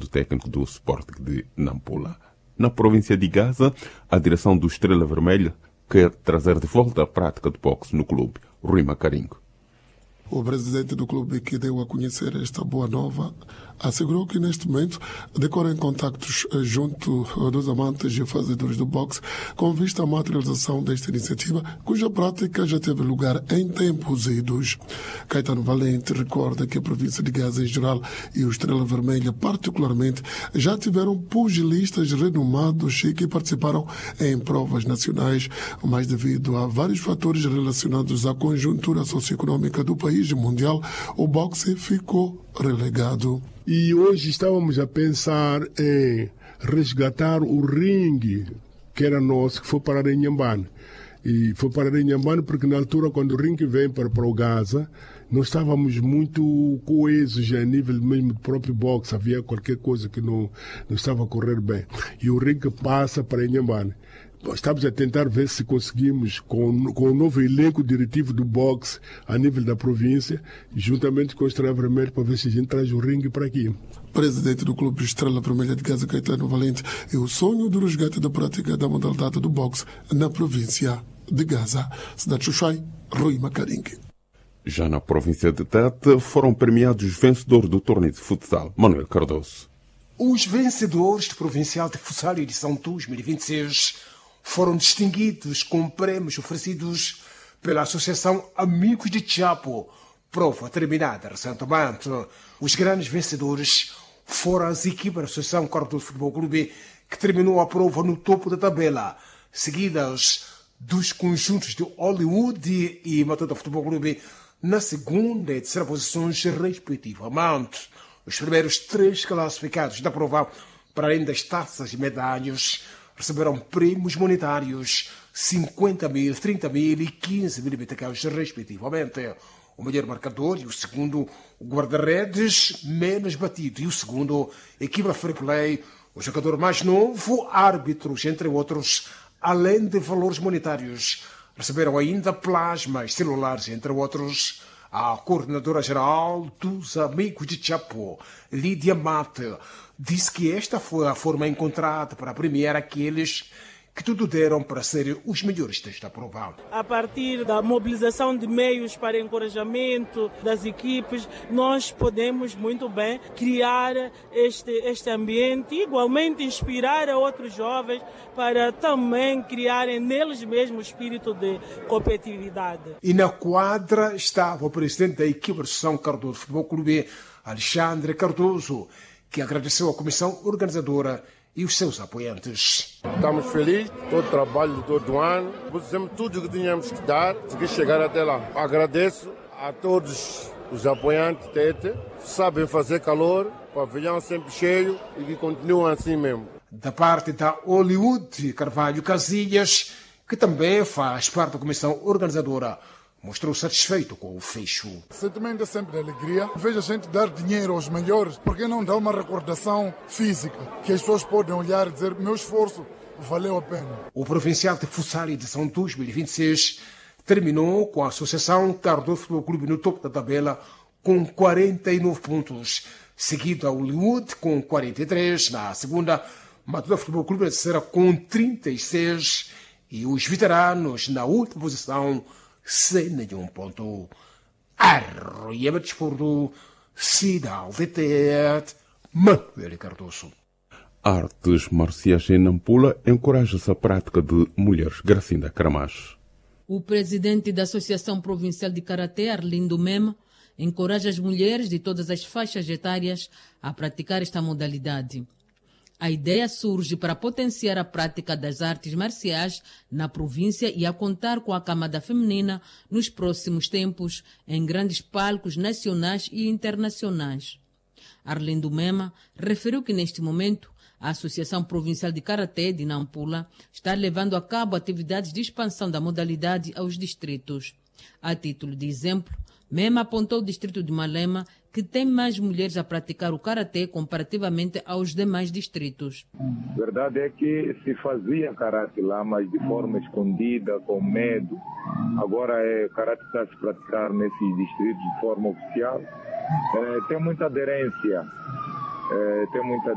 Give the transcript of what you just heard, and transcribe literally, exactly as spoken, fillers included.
técnico do Sporting de Nampula. Na província de Gaza, a direção do Estrela Vermelha quer trazer de volta a prática de boxe no clube. Rui Macarinho. O presidente do clube, que deu a conhecer esta boa nova, assegurou que neste momento decorrem contactos junto dos amantes e fazedores do boxe com vista à materialização desta iniciativa, cuja prática já teve lugar em tempos idos. Caetano Valente recorda que a província de Gaza em geral e o Estrela Vermelha particularmente já tiveram pugilistas renomados e que participaram em provas nacionais, mas devido a vários fatores relacionados à conjuntura socioeconômica do país e mundial, o boxe ficou relegado. E hoje estávamos a pensar em resgatar o ringue que era nosso, que foi para Inhambane. E foi para Inhambane porque na altura, quando o ringue vem para, para o Gaza, nós estávamos muito coesos a nível mesmo do próprio boxe. Havia qualquer coisa que não, não estava a correr bem. E o ringue passa para Inhambane. Estamos a tentar ver se conseguimos, com, com o novo elenco diretivo do boxe a nível da província, juntamente com o Estrela Vermelha, para ver se a gente traz o ringue para aqui. Presidente do Clube Estrela Vermelha de Gaza, Caetano Valente, e o sonho do resgate da prática da modalidade do boxe na província de Gaza. Cidade Xuxai, Rui Macaringue. Já na província de Tete, foram premiados os vencedores do torneio de futsal. Manuel Cardoso. Os vencedores do Provincial de Futsal edição dois mil e vinte e seis foram distinguidos com prêmios oferecidos pela Associação Amigos de Chapo. Prova terminada recentemente. Os grandes vencedores foram as equipes da Associação Cardoso Futebol Clube, que terminou a prova no topo da tabela, seguidas dos conjuntos de Hollywood e Matuta Futebol Clube na segunda e terceira posições, respectivamente. Os primeiros três classificados da prova, para além das taças e medalhas, receberam prêmios monetários cinquenta mil, trinta mil e quinze mil meticais, respectivamente. O melhor marcador e o segundo, o guarda-redes menos batido, e o segundo, equipa Free Play, o jogador mais novo, árbitros, entre outros, além de valores monetários. Receberam ainda plasmas celulares, entre outros. A coordenadora-geral dos Amigos de Chapo, Lídia Mate, disse que esta foi a forma encontrada para premiar aqueles que tudo deram para serem os melhores desta prova. A partir da mobilização de meios para encorajamento das equipes, nós podemos muito bem criar este, este ambiente e igualmente inspirar a outros jovens para também criarem neles mesmos o espírito de competitividade. E na quadra estava o presidente da equipe de São Cardoso Futebol Clube, Alexandre Cardoso, que agradeceu à comissão organizadora e os seus apoiantes. Estamos felizes, todo o trabalho de todo o ano, fizemos tudo o que tínhamos que dar, consegui chegar até lá. Agradeço a todos os apoiantes Tete, sabem fazer calor, pavilhão sempre cheio e que continuam assim mesmo. Da parte da Hollywood, Carvalho Casilhas, que também faz parte da comissão organizadora, mostrou satisfeito com o fecho. O sentimento é sempre de alegria. Vejo a gente dar dinheiro aos melhores, porque não dá uma recordação física, que as pessoas podem olhar e dizer, meu esforço valeu a pena. O Provincial de Futsal edição dois mil e vinte e seis terminou com a Associação Cardoso Futebol Clube no topo da tabela com quarenta e nove pontos, seguido a Hollywood com quarenta e três, na segunda, Matuta Futebol Clube na terceira com trinta e seis e os veteranos na última posição sem nenhum ponto. Arroiama de Desporto, Cidade de Tete, Manuel Cardoso. Artes marciais em Nampula encoraja-se a prática de mulheres. Gracinda Cramacho. O presidente da Associação Provincial de Karaté, Arlindo Mema, encoraja as mulheres de todas as faixas etárias a praticar esta modalidade. A ideia surge para potenciar a prática das artes marciais na província e a contar com a camada feminina nos próximos tempos em grandes palcos nacionais e internacionais. Arlindo Mema referiu que neste momento a Associação Provincial de Karaté de Nampula está levando a cabo atividades de expansão da modalidade aos distritos. A título de exemplo, Mema apontou o distrito de Malema, que tem mais mulheres a praticar o karatê comparativamente aos demais distritos. A verdade é que se fazia karatê lá, mas de forma escondida, com medo. Agora é karatê está a se praticar nesses distritos de forma oficial. É, tem muita aderência, é, tem muita